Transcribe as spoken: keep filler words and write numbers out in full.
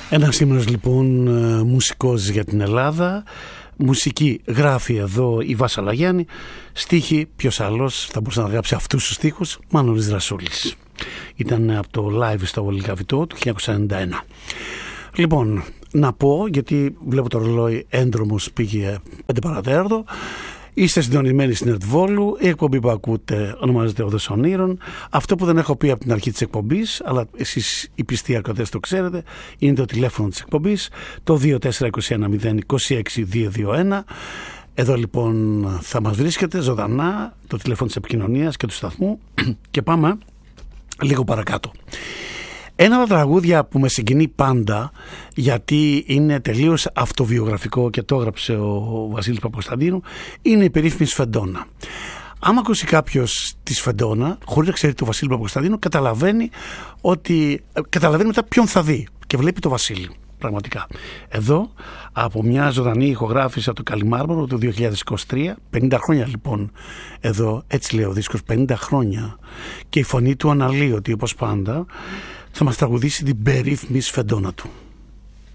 Ένας σήμερος λοιπόν μουσικός για την Ελλάδα. Μουσική γράφει εδώ η Βάσα Λαγιάννη. Στίχη, ποιος άλλος θα μπορούσε να γράψει αυτούς τους στίχους? Μάνολης Δρασούλης. Ήταν από το live στο Βολικαβητό του χίλια εννιακόσια ενενήντα ένα. Λοιπόν, να πω, γιατί βλέπω το ρολόι έντρομος, πήγε πέντε παρατέταρτο. Είστε συντονισμένοι στην Ερτβόλου. Η εκπομπή που ακούτε ονομάζεται Οδός Ονείρων. Αυτό που δεν έχω πει από την αρχή της εκπομπής, αλλά εσείς οι πιστοί ακροατές το ξέρετε, είναι το τηλέφωνο της εκπομπής, το δύο τέσσερα δύο ένα μηδέν δύο έξι δύο δύο ένα. Εδώ λοιπόν θα μας βρίσκετε ζωντανά, το τηλέφωνο της επικοινωνίας και του σταθμού. Και πάμε λίγο παρακάτω. Ένα από τα τραγούδια που με συγκινεί πάντα, γιατί είναι τελείως αυτοβιογραφικό και το έγραψε ο Βασίλης Παπακοσταντίνου, είναι η περίφημη Σφεντόνα. Άμα ακούσει κάποιος τη Σφεντόνα, χωρίς να ξέρει το Βασίλη Παπακοσταντίνου, καταλαβαίνει ότι καταλαβαίνει μετά ποιον θα δει και βλέπει το Βασίλη. Πραγματικά. Εδώ, από μια ζωντανή ηχογράφηση από το Καλιμάρμαρο του δύο χιλιάδες είκοσι τρία, πενήντα χρόνια λοιπόν εδώ, έτσι λέει ο δίσκος, πενήντα χρόνια, και η φωνή του αναλύωτη όπως πάντα, θα μας τραγουδήσει την περίφημη Σφεντόνα του.